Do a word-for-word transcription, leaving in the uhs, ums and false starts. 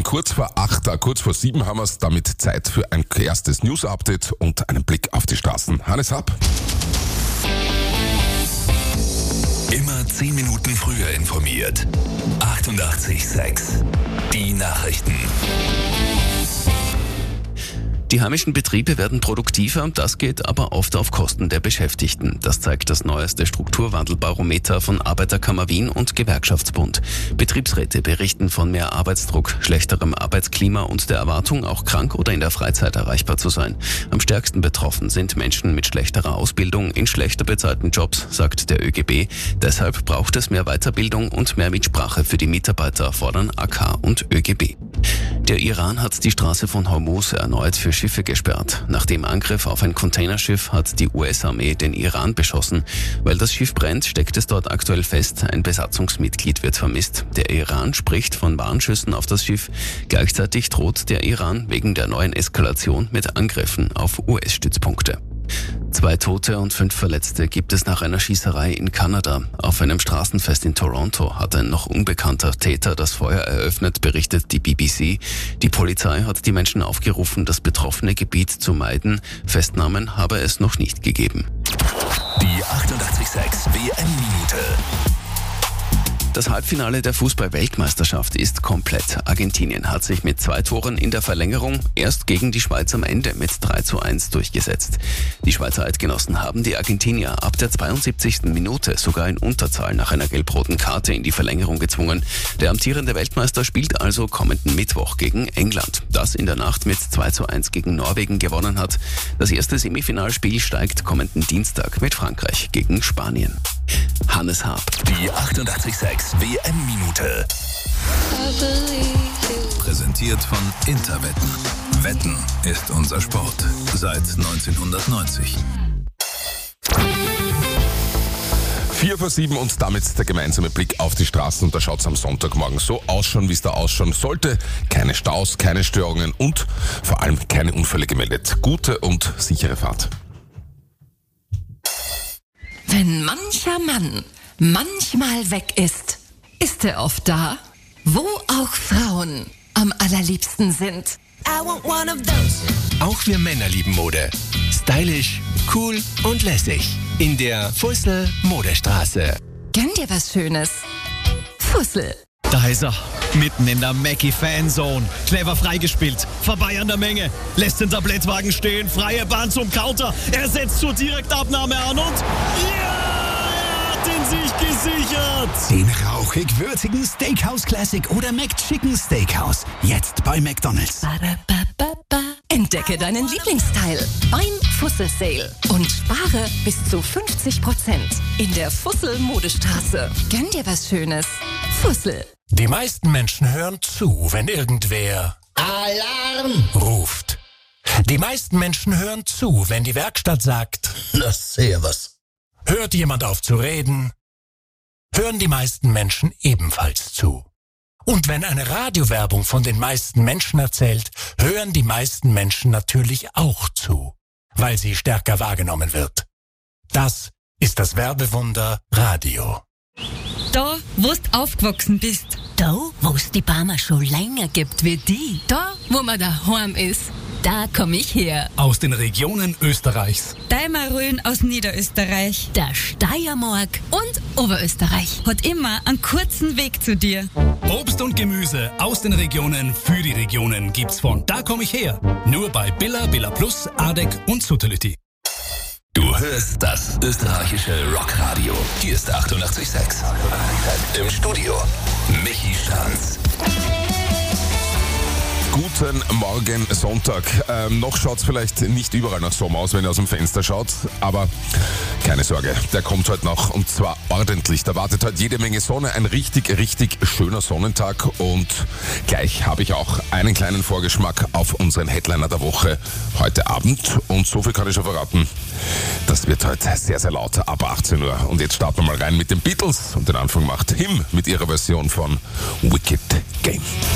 kurz vor acht, äh, kurz vor sieben haben wir es, damit Zeit für ein erstes News-Update und einen Blick auf die Straßen. Hannes Happ. Immer zehn Minuten früher informiert. achtundachtzig Komma sechs. Die Nachrichten. Die heimischen Betriebe werden produktiver, das geht aber oft auf Kosten der Beschäftigten. Das zeigt das neueste Strukturwandelbarometer von Arbeiterkammer Wien und Gewerkschaftsbund. Betriebsräte berichten von mehr Arbeitsdruck, schlechterem Arbeitsklima und der Erwartung, auch krank oder in der Freizeit erreichbar zu sein. Am stärksten betroffen sind Menschen mit schlechterer Ausbildung in schlechter bezahlten Jobs, sagt der ÖGB. Deshalb braucht es mehr Weiterbildung und mehr Mitsprache für die Mitarbeiter, fordern A K und ÖGB. Der Iran hat die Straße von Hormuz erneut für Schiffe gesperrt. Nach dem Angriff auf ein Containerschiff hat die U S-Armee den Iran beschossen. Weil das Schiff brennt, steckt es dort aktuell fest. Ein Besatzungsmitglied wird vermisst. Der Iran spricht von Warnschüssen auf das Schiff. Gleichzeitig droht der Iran wegen der neuen Eskalation mit Angriffen auf U S-Stützpunkte. Zwei Tote und fünf Verletzte gibt es nach einer Schießerei in Kanada. Auf einem Straßenfest in Toronto hat ein noch unbekannter Täter das Feuer eröffnet, berichtet die B B C. Die Polizei hat die Menschen aufgerufen, das betroffene Gebiet zu meiden. Festnahmen habe es noch nicht gegeben. Die achtundachtzig Komma sechs W M-Minute. Das Halbfinale der Fußball-Weltmeisterschaft ist komplett. Argentinien hat sich mit zwei Toren in der Verlängerung erst gegen die Schweiz am Ende mit drei zu eins durchgesetzt. Die Schweizer Eidgenossen haben die Argentinier ab der zweiundsiebzigsten Minute sogar in Unterzahl nach einer gelb-roten Karte in die Verlängerung gezwungen. Der amtierende Weltmeister spielt also kommenden Mittwoch gegen England, das in der Nacht mit zwei zu eins gegen Norwegen gewonnen hat. Das erste Semifinalspiel steigt kommenden Dienstag mit Frankreich gegen Spanien. Hannes Happ. Die achtundachtzig Komma sechs W M-Minute. Präsentiert von Interwetten. Wetten ist unser Sport. Seit neunzehnhundertneunzig. Vier vor sieben und damit der gemeinsame Blick auf die Straßen. Und da schaut es am Sonntagmorgen so ausschauen, wie es da ausschauen sollte. Keine Staus, keine Störungen und vor allem keine Unfälle gemeldet. Gute und sichere Fahrt. Wenn mancher Mann manchmal weg ist, ist er oft da, wo auch Frauen am allerliebsten sind. I want one of those. Auch wir Männer lieben Mode. Stylisch, cool und lässig. In der Fussel Modestraße. Gönn dir was Schönes. Fussel. Da ist er, mitten in der Mackie-Fanzone. Clever freigespielt, vorbei an der Menge. Lässt den Tablettwagen stehen, freie Bahn zum Counter. Er setzt zur Direktabnahme an und... Ja, er hat ihn sich gesichert. Den rauchig-würzigen Steakhouse Classic oder McChicken Steakhouse. Jetzt bei McDonald's. Ba-da-ba-ba-ba. Entdecke deinen Lieblingsteil beim Fussel Sale und spare bis zu fünfzig Prozent in der Fussel Modestraße. Gönn dir was Schönes. Fussel. Die meisten Menschen hören zu, wenn irgendwer Alarm ruft. Die meisten Menschen hören zu, wenn die Werkstatt sagt, na servus. Hört jemand auf zu reden, hören die meisten Menschen ebenfalls zu. Und wenn eine Radiowerbung von den meisten Menschen erzählt, hören die meisten Menschen natürlich auch zu, weil sie stärker wahrgenommen wird. Das ist das Werbewunder Radio. Da, wo du aufgewachsen bist. Da, wo es die Barmer schon länger gibt wie die. Da, wo man daheim ist. Da komm ich her. Aus den Regionen Österreichs. Deimarölen aus Niederösterreich. Der Steiermark. Und Oberösterreich. Hat immer einen kurzen Weg zu dir. Obst und Gemüse aus den Regionen für die Regionen gibt's von Da komm ich her. Nur bei Billa, Billa Plus, Adek und Sutterlütti. Du hörst das österreichische Rockradio. Hier ist achtundachtzig Komma sechs. Im Studio Michi Stranz. Guten Morgen, Sonntag. Ähm, noch schaut es vielleicht nicht überall nach Sommer aus, wenn ihr aus dem Fenster schaut, aber keine Sorge, der kommt heute noch und zwar ordentlich. Da wartet heute jede Menge Sonne, ein richtig, richtig schöner Sonnentag und gleich habe ich auch einen kleinen Vorgeschmack auf unseren Headliner der Woche heute Abend und so viel kann ich schon verraten. Das wird heute sehr, sehr laut ab achtzehn Uhr und jetzt starten wir mal rein mit den Beatles und den Anfang macht Him mit ihrer Version von Wicked Game.